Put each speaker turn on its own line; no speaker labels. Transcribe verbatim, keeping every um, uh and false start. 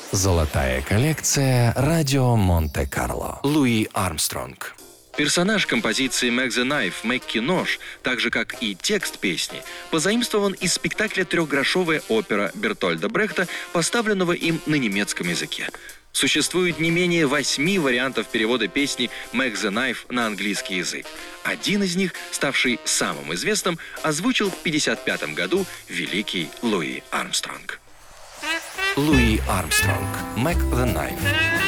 Золотая коллекция «Радио Монте-Карло». Луи Армстронг.
Персонаж композиции «Make the Knife» Мэкки Нож, так же как и текст песни, позаимствован из спектакля «Трехгрошовая опера» Бертольда Брехта, поставленного им на немецком языке. Существует не менее восьми вариантов перевода песни «Make the Knife» на английский язык. Один из них, ставший самым известным, озвучил в пятьдесят пятом году великий Луи Армстронг.
Луи Армстронг. «Make the Knife».